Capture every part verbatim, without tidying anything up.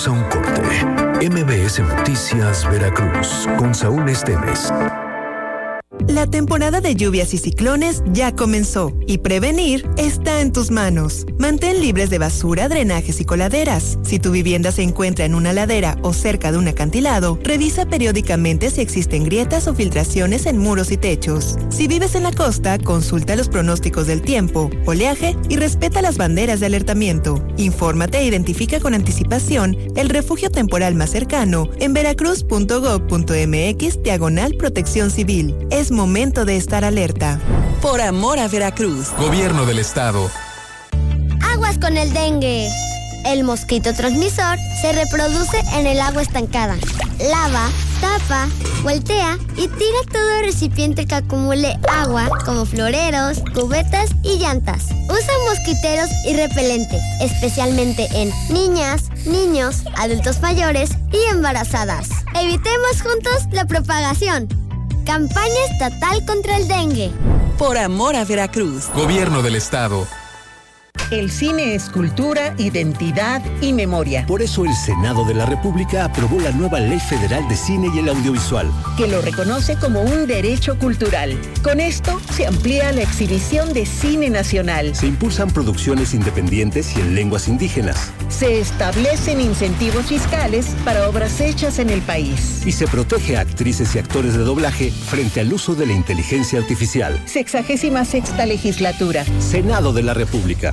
Vamos a un corte. M B S Noticias Veracruz con Saúl Esteves. La temporada de lluvias y ciclones ya comenzó y prevenir está en tus manos. Mantén libres de basura, drenajes y coladeras. Si tu vivienda se encuentra en una ladera o cerca de un acantilado, revisa periódicamente si existen grietas o filtraciones en muros y techos. Si vives en la costa, consulta los pronósticos del tiempo, oleaje y respeta las banderas de alertamiento. Infórmate e identifica con anticipación el refugio temporal más cercano en veracruz punto gob punto mx diagonal protección civil. Es momento de estar alerta. Por amor a Veracruz. Gobierno del Estado. Aguas con el dengue. El mosquito transmisor se reproduce en el agua estancada. Lava, tapa, voltea y tira todo recipiente que acumule agua, como floreros, cubetas y llantas. Usa mosquiteros y repelente, especialmente en niñas, niños, adultos mayores y embarazadas. Evitemos juntos la propagación. Campaña estatal contra el dengue. Por amor a Veracruz. Gobierno del Estado. El cine es cultura, identidad y memoria. Por eso el Senado de la República aprobó la nueva Ley Federal de Cine y el Audiovisual, que lo reconoce como un derecho cultural. Con esto se amplía la exhibición de cine nacional. Se impulsan producciones independientes y en lenguas indígenas. Se establecen incentivos fiscales para obras hechas en el país. Y se protege a actrices y actores de doblaje frente al uso de la inteligencia artificial. Sexagésima sexta legislatura. Senado de la República.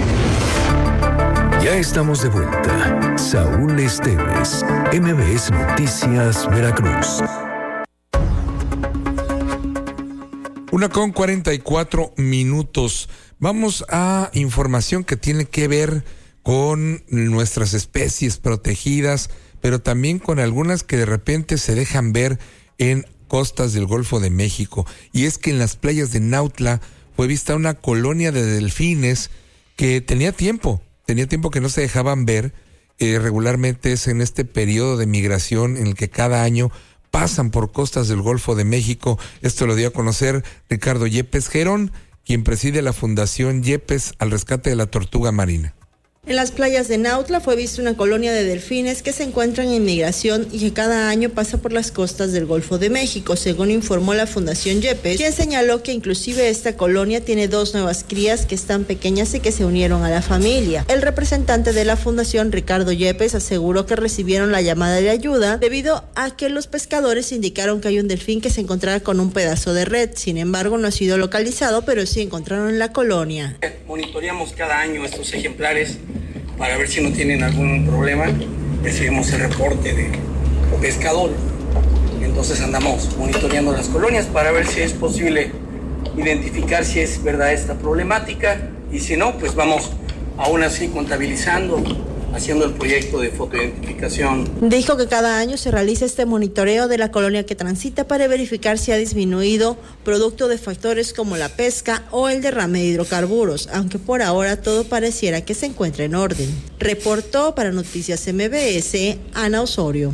Ya estamos de vuelta. Saúl Esteves, M B S Noticias Veracruz. Una con cuarenta y cuatro minutos. Vamos a información que tiene que ver con nuestras especies protegidas, pero también con algunas que de repente se dejan ver en costas del Golfo de México. Y es que en las playas de Nautla fue vista una colonia de delfines que tenía tiempo, tenía tiempo que no se dejaban ver. Eh, regularmente es en este periodo de migración en el que cada año pasan por costas del Golfo de México. Esto lo dio a conocer Ricardo Yepes Gerón, quien preside la Fundación Yepes al rescate de la tortuga marina. En las playas de Nautla fue vista una colonia de delfines que se encuentran en migración y que cada año pasa por las costas del Golfo de México, según informó la Fundación Yepes, quien señaló que inclusive esta colonia tiene dos nuevas crías que están pequeñas y que se unieron a la familia. El representante de la Fundación, Ricardo Yepes, aseguró que recibieron la llamada de ayuda debido a que los pescadores indicaron que hay un delfín que se encontraba con un pedazo de red. Sin embargo, no ha sido localizado, pero sí encontraron la colonia. Monitoreamos cada año estos ejemplares para ver si no tienen algún problema. Recibimos el reporte de pescador, entonces andamos monitoreando las colonias para ver si es posible identificar si es verdad esta problemática, y si no, pues vamos aún así contabilizando, haciendo el proyecto de fotoidentificación. Dijo que cada año se realiza este monitoreo de la colonia que transita para verificar si ha disminuido producto de factores como la pesca o el derrame de hidrocarburos, aunque por ahora todo pareciera que se encuentra en orden. Reportó para Noticias M B S, Ana Osorio.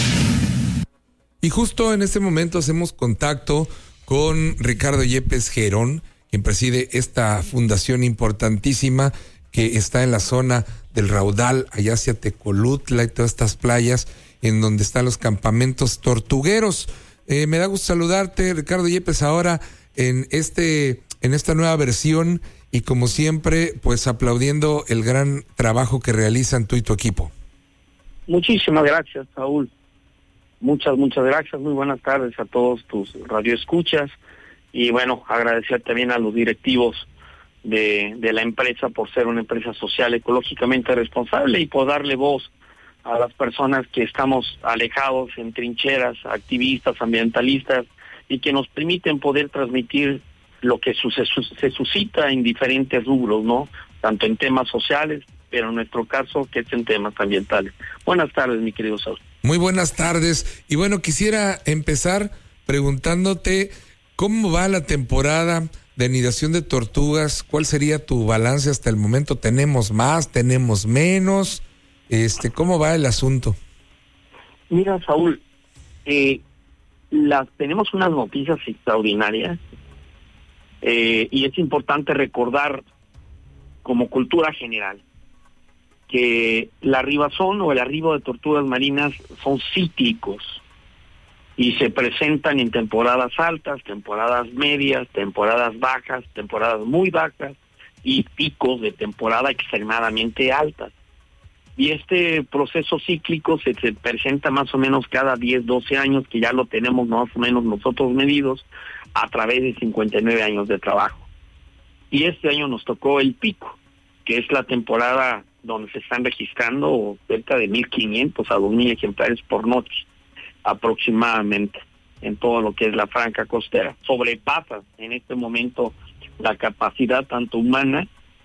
Y justo en este momento hacemos contacto con Ricardo Yepes Gerón, quien preside esta fundación importantísima que está en la zona del Raudal, allá hacia Tecolutla y todas estas playas en donde están los campamentos tortugueros. Eh, me da gusto saludarte, Ricardo Yepes, ahora en este en esta nueva versión, y como siempre, pues aplaudiendo el gran trabajo que realizan tú y tu equipo. Muchísimas gracias, Saúl. Muchas, muchas gracias. Muy buenas tardes a todos tus radioescuchas, y bueno, agradecer también a los directivos de, de la empresa por ser una empresa social, ecológicamente responsable, y por darle voz a las personas que estamos alejados en trincheras, activistas, ambientalistas, y que nos permiten poder transmitir lo que su, se, se suscita en diferentes rubros, ¿no? Tanto en temas sociales, pero en nuestro caso, que es en temas ambientales. Buenas tardes, mi querido Saúl. Muy buenas tardes. Y bueno, quisiera empezar preguntándote cómo va la temporada de anidación de tortugas. ¿Cuál sería tu balance hasta el momento? ¿Tenemos más? ¿Tenemos menos? Este, ¿cómo va el asunto? Mira, Saúl, eh, las, tenemos unas noticias extraordinarias, eh, y es importante recordar como cultura general que la arribazón o el arribo de tortugas marinas son cíclicos y se presentan en temporadas altas, temporadas medias, temporadas bajas, temporadas muy bajas y picos de temporada extremadamente altas. Y este proceso cíclico se, se presenta más o menos cada diez, doce años, que ya lo tenemos más o menos nosotros medidos a través de cincuenta y nueve años de trabajo. Y este año nos tocó el pico, que es la temporada donde se están registrando cerca de mil quinientos a dos mil ejemplares por noche, aproximadamente, en todo lo que es la franja costera. Sobrepasa en este momento la capacidad tanto humana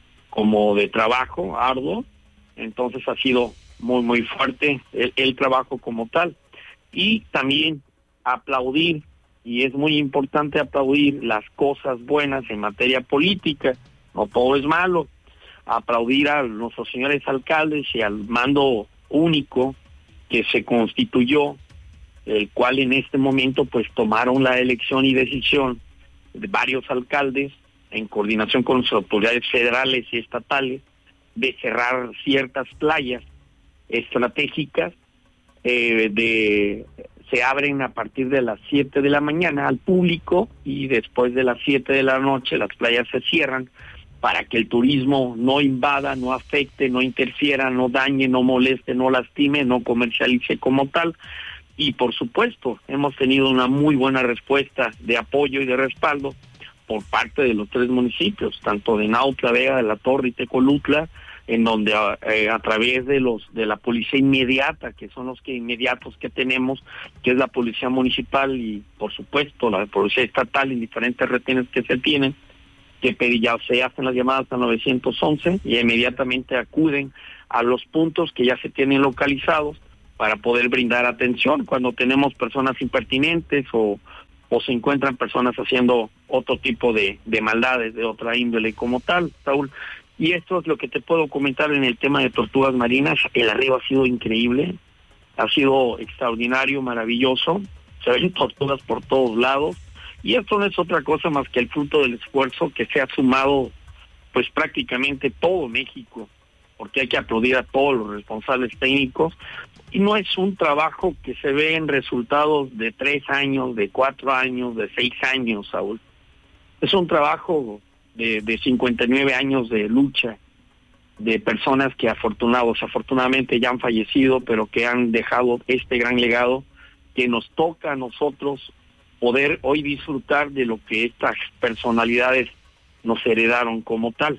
como de trabajo arduo, entonces ha sido muy, muy fuerte el, el trabajo como tal. Y también aplaudir, y es muy importante aplaudir las cosas buenas en materia política, no todo es malo, aplaudir a nuestros señores alcaldes y al mando único que se constituyó, el cual en este momento pues tomaron la elección y decisión de varios alcaldes en coordinación con las autoridades federales y estatales de cerrar ciertas playas estratégicas, eh, de se abren a partir de las siete de la mañana al público y después de las siete de la noche las playas se cierran para que el turismo no invada, no afecte, no interfiera, no dañe, no moleste, no lastime, no comercialice como tal. Y por supuesto, hemos tenido una muy buena respuesta de apoyo y de respaldo por parte de los tres municipios, tanto de Nautla, Vega de la Torre y Tecolutla, en donde eh, a través de los de la policía inmediata, que son los que inmediatos que tenemos, que es la policía municipal y por supuesto la policía estatal en diferentes retenes que se tienen, que ya se hacen las llamadas a nueve once y inmediatamente acuden a los puntos que ya se tienen localizados para poder brindar atención cuando tenemos personas impertinentes o, o se encuentran personas haciendo otro tipo de, de maldades de otra índole como tal, Saúl. Y esto es lo que te puedo comentar en el tema de tortugas marinas. El arribo ha sido increíble, ha sido extraordinario, maravilloso, se ven tortugas por todos lados. Y esto no es otra cosa más que el fruto del esfuerzo que se ha sumado pues prácticamente todo México, porque hay que aplaudir a todos los responsables técnicos, y no es un trabajo que se ve en resultados de tres años, de cuatro años, de seis años, Saúl. Es un trabajo de, de cincuenta y nueve años de lucha, de personas que afortunados, afortunadamente ya han fallecido, pero que han dejado este gran legado que nos toca a nosotros poder hoy disfrutar de lo que estas personalidades nos heredaron como tal.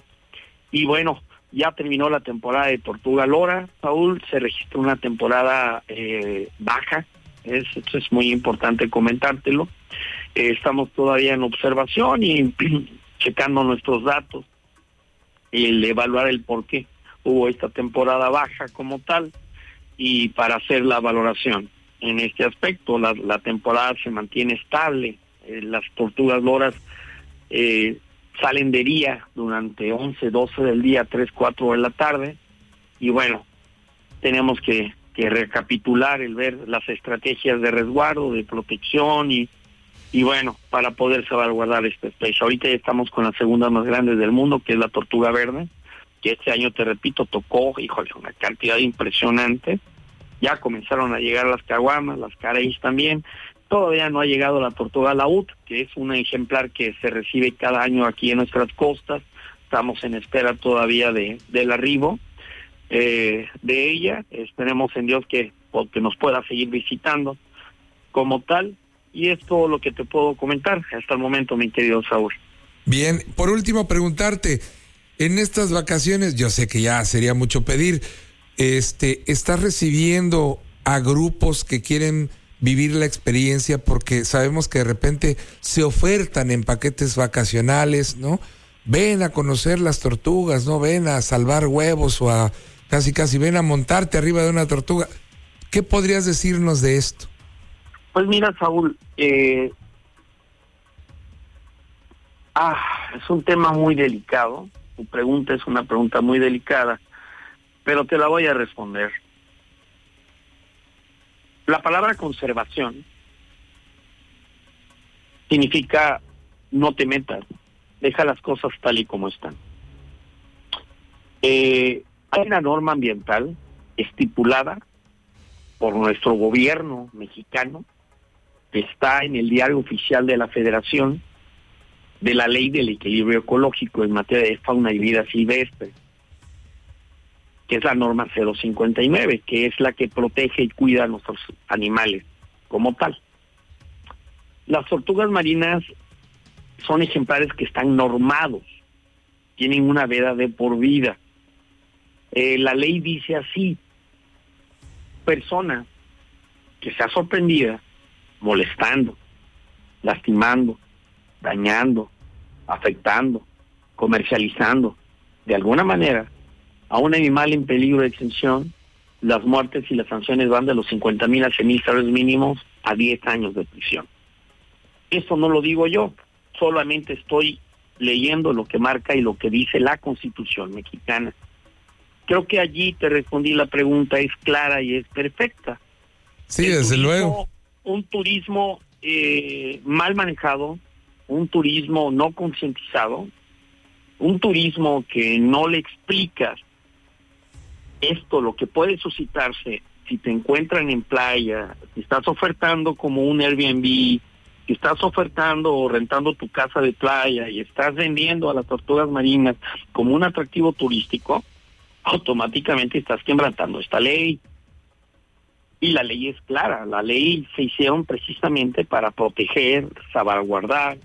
Y bueno, ya terminó la temporada de Tortuga Lora, Saúl, se registró una temporada eh, baja, es, eso es muy importante comentártelo. Eh, estamos todavía en observación y checando nuestros datos, el evaluar el por qué hubo esta temporada baja como tal y para hacer la valoración. En este aspecto, la, la temporada se mantiene estable, eh, las tortugas loras eh, salen de día durante once, doce del día, tres, cuatro de la tarde, y bueno, tenemos que, que recapitular, el ver las estrategias de resguardo, de protección, y, y bueno, para poder salvaguardar esta especie. Ahorita ya estamos con la segunda más grande del mundo, que es la tortuga verde, que este año, te repito, tocó, híjole, una cantidad impresionante. Ya comenzaron a llegar las caguamas, las careis también. Todavía no ha llegado la tortuga laúd, que es un ejemplar que se recibe cada año aquí en nuestras costas. Estamos en espera todavía de del arribo eh, de ella. Esperemos en Dios que, que nos pueda seguir visitando como tal. Y es todo lo que te puedo comentar hasta el momento, mi querido Saúl. Bien, por último preguntarte, en estas vacaciones, yo sé que ya sería mucho pedir, Este, ¿estás recibiendo a grupos que quieren vivir la experiencia? Porque sabemos que de repente se ofertan en paquetes vacacionales, ¿no? Ven a conocer las tortugas, ¿no? Ven a salvar huevos o a casi casi ven a montarte arriba de una tortuga. ¿Qué podrías decirnos de esto? Pues mira, Saúl, eh, ah, es un tema muy delicado. Tu pregunta es una pregunta muy delicada, pero te la voy a responder. La palabra conservación significa no te metas, deja las cosas tal y como están. Eh, Hay una norma ambiental estipulada por nuestro gobierno mexicano, que está en el diario oficial de la Federación, de la Ley del Equilibrio Ecológico en materia de fauna y vida silvestre, que es la norma cero cincuenta y nueve, que es la que protege y cuida a nuestros animales como tal. Las tortugas marinas son ejemplares que están normados, tienen una veda de por vida. Eh, la ley dice así: persona que sea sorprendida molestando, lastimando, dañando, afectando, comercializando de alguna manera a un animal en peligro de extinción, las muertes y las sanciones van de los cincuenta mil a cien mil salarios mínimos a diez años de prisión. Esto no lo digo yo, solamente estoy leyendo lo que marca y lo que dice la Constitución mexicana. Creo que allí te respondí la pregunta, es clara y es perfecta. Sí, desde turismo, luego. Un turismo eh, mal manejado, un turismo no concientizado, un turismo que no le explicas esto, lo que puede suscitarse si te encuentran en playa, si estás ofertando como un Airbnb, si estás ofertando o rentando tu casa de playa y estás vendiendo a las tortugas marinas como un atractivo turístico, automáticamente estás quebrantando esta ley. Y la ley es clara, la ley se hicieron precisamente para proteger, salvaguardar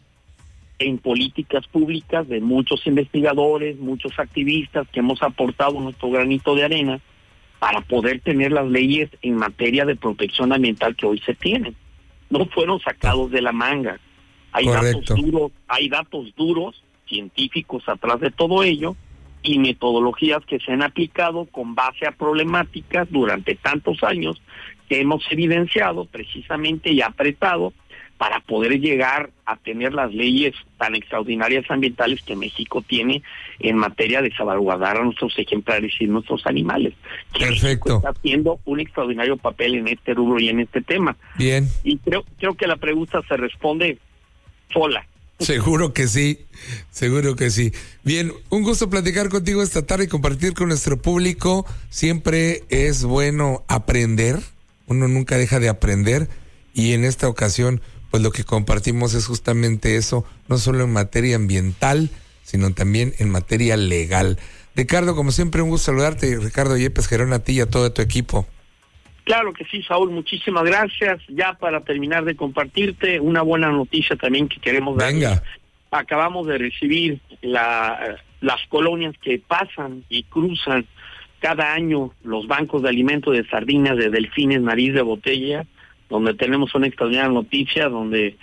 en políticas públicas de muchos investigadores, muchos activistas que hemos aportado nuestro granito de arena para poder tener las leyes en materia de protección ambiental que hoy se tienen. No fueron sacados de la manga. Hay Correcto. datos duros, hay datos duros, científicos atrás de todo ello, y metodologías que se han aplicado con base a problemáticas durante tantos años que hemos evidenciado precisamente y apretado para poder llegar a tener las leyes tan extraordinarias ambientales que México tiene en materia de salvaguardar a nuestros ejemplares y nuestros animales. Perfecto. México está haciendo un extraordinario papel en este rubro y en este tema. Bien. Y creo, creo que la pregunta se responde sola. Seguro que sí, seguro que sí. Bien, un gusto platicar contigo esta tarde y compartir con nuestro público. Siempre es bueno aprender, uno nunca deja de aprender, y en esta ocasión pues lo que compartimos es justamente eso, no solo en materia ambiental, sino también en materia legal. Ricardo, como siempre, un gusto saludarte. Ricardo Yepes Gerón, a ti y a todo tu equipo. Claro que sí, Saúl, muchísimas gracias. Ya para terminar de compartirte una buena noticia también que queremos dar. Venga. Acabamos de recibir la, las colonias que pasan y cruzan cada año los bancos de alimentos de sardinas, de delfines, nariz de botella, donde tenemos una extraordinaria noticia, donde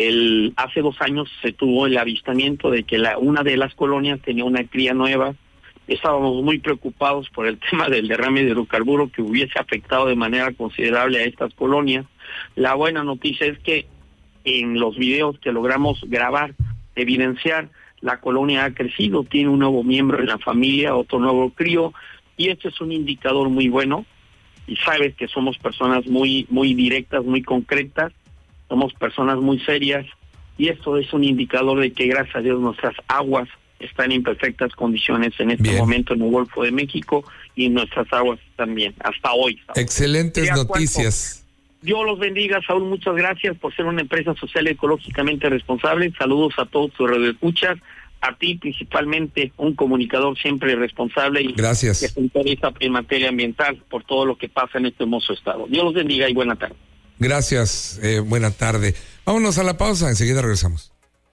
el hace dos años se tuvo el avistamiento de que la, una de las colonias tenía una cría nueva. Estábamos muy preocupados por el tema del derrame de hidrocarburo que hubiese afectado de manera considerable a estas colonias. La buena noticia es que en los videos que logramos grabar, evidenciar, la colonia ha crecido, tiene un nuevo miembro en la familia, otro nuevo crío, y este es un indicador muy bueno. Y sabes que somos personas muy, muy directas, muy concretas, somos personas muy serias, y esto es un indicador de que, gracias a Dios, nuestras aguas están en perfectas condiciones en este Bien. momento en el Golfo de México, y nuestras aguas también, hasta hoy. Saúl. Excelentes noticias. Dios los bendiga, Saúl, muchas gracias por ser una empresa social y ecológicamente responsable. Saludos a todos tus radioescuchas, a ti principalmente, un comunicador siempre responsable y gracias. que se interesa en materia ambiental por todo lo que pasa en este hermoso estado. Dios los bendiga y buena tarde. Gracias, eh, buena tarde. Vámonos a la pausa, enseguida regresamos.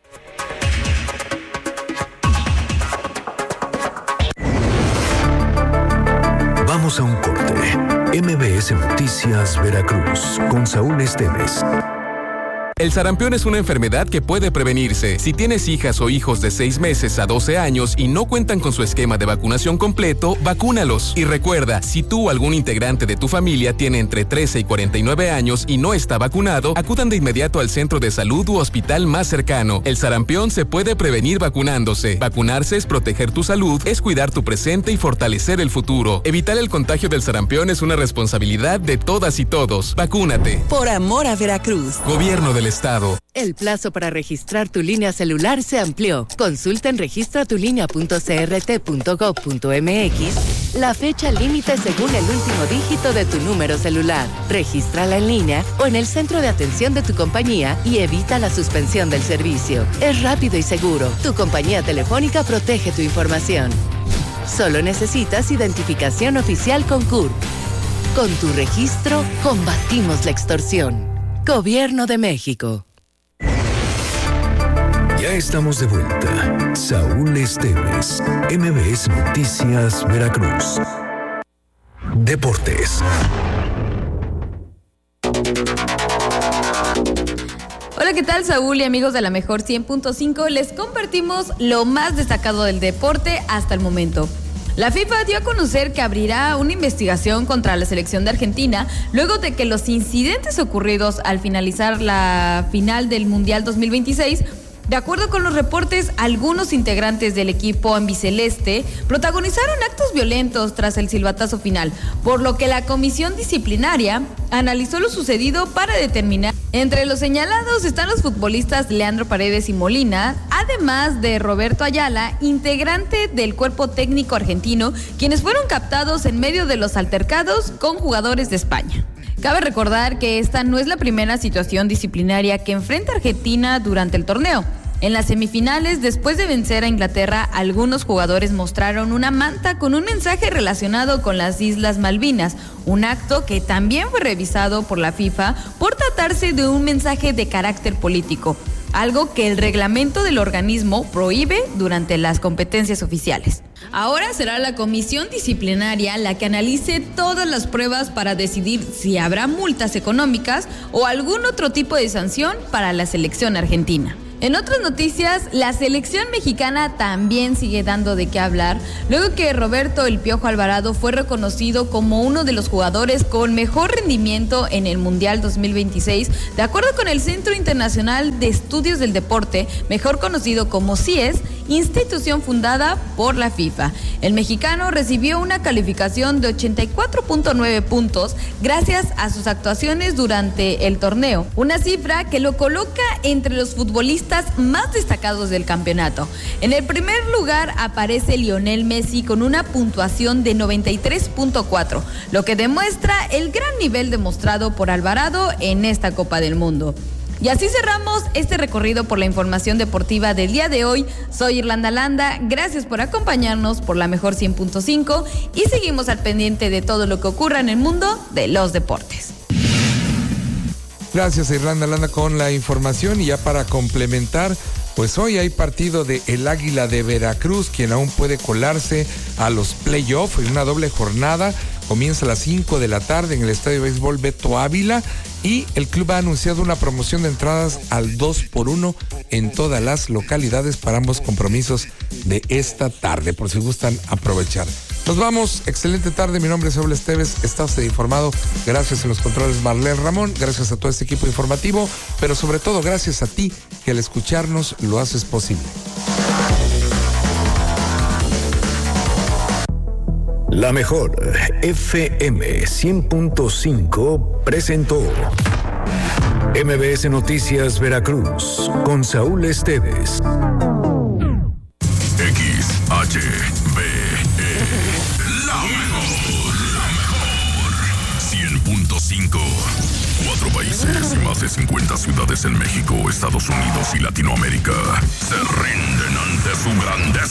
Vamos a un corte. M B S Noticias Veracruz con Saúl Esteves. El sarampión es una enfermedad que puede prevenirse. Si tienes hijas o hijos de seis meses a doce años y no cuentan con su esquema de vacunación completo, vacúnalos. Y recuerda, si tú o algún integrante de tu familia tiene entre trece y cuarenta y nueve años y no está vacunado, acudan de inmediato al centro de salud u hospital más cercano. El sarampión se puede prevenir vacunándose. Vacunarse es proteger tu salud, es cuidar tu presente y fortalecer el futuro. Evitar el contagio del sarampión es una responsabilidad de todas y todos. Vacúnate. Por amor a Veracruz. Gobierno del del estado. El plazo para registrar tu línea celular se amplió. Consulta en registra tu línea punto c r t punto gov punto m x la fecha límite según el último dígito de tu número celular. Regístrala en línea o en el centro de atención de tu compañía y evita la suspensión del servicio. Es rápido y seguro. Tu compañía telefónica protege tu información. Solo necesitas identificación oficial con C U R P. Con tu registro, combatimos la extorsión. Gobierno de México. Ya estamos de vuelta. Saúl Esteves, M B S Noticias, Veracruz. Deportes. Hola, ¿qué tal, Saúl y amigos de la Mejor cien punto cinco? Les compartimos lo más destacado del deporte hasta el momento. La FIFA dio a conocer que abrirá una investigación contra la selección de Argentina luego de que los incidentes ocurridos al finalizar la final del Mundial dos mil veintiséis. De acuerdo con los reportes, algunos integrantes del equipo albiceleste protagonizaron actos violentos tras el silbatazo final, por lo que la comisión disciplinaria analizó lo sucedido para determinar. Entre los señalados están los futbolistas Leandro Paredes y Molina, además de Roberto Ayala, integrante del cuerpo técnico argentino, quienes fueron captados en medio de los altercados con jugadores de España. Cabe recordar que esta no es la primera situación disciplinaria que enfrenta Argentina durante el torneo. En las semifinales, después de vencer a Inglaterra, algunos jugadores mostraron una manta con un mensaje relacionado con las Islas Malvinas, un acto que también fue revisado por la FIFA por tratarse de un mensaje de carácter político, algo que el reglamento del organismo prohíbe durante las competencias oficiales. Ahora será la comisión disciplinaria la que analice todas las pruebas para decidir si habrá multas económicas o algún otro tipo de sanción para la selección argentina. En otras noticias, la selección mexicana también sigue dando de qué hablar, luego que Roberto El Piojo Alvarado fue reconocido como uno de los jugadores con mejor rendimiento en el Mundial dos mil veintiséis, de acuerdo con el Centro Internacional de Estudios del Deporte, mejor conocido como C I E S, institución fundada por la FIFA. El mexicano recibió una calificación de ochenta y cuatro punto nueve puntos gracias a sus actuaciones durante el torneo, una cifra que lo coloca entre los futbolistas más destacados del campeonato. En el primer lugar aparece Lionel Messi con una puntuación de noventa y tres punto cuatro, lo que demuestra el gran nivel demostrado por Alvarado en esta Copa del Mundo. Y así cerramos este recorrido por la información deportiva del día de hoy. Soy Irlanda Landa, gracias por acompañarnos por la Mejor cien punto cinco y seguimos al pendiente de todo lo que ocurra en el mundo de los deportes. Gracias, Irlanda Landa, con la información. Y ya para complementar, pues hoy hay partido de el Águila de Veracruz, quien aún puede colarse a los playoffs en una doble jornada. Comienza a las cinco de la tarde en el Estadio de Béisbol Beto Ávila y el club ha anunciado una promoción de entradas al dos por uno en todas las localidades para ambos compromisos de esta tarde, por si gustan aprovechar. Nos vamos, excelente tarde, mi nombre es Saúl Esteves, está usted informado, gracias en los controles Marlene Ramón, gracias a todo este equipo informativo, pero sobre todo gracias a ti que al escucharnos lo haces posible. La Mejor F M cien punto cinco presentó M B S Noticias Veracruz con Saúl Esteves. X H B E La Mejor, la mejor cien punto cinco. Cuatro países y más de cincuenta ciudades en México, Estados Unidos y Latinoamérica se rinden ante su grandeza.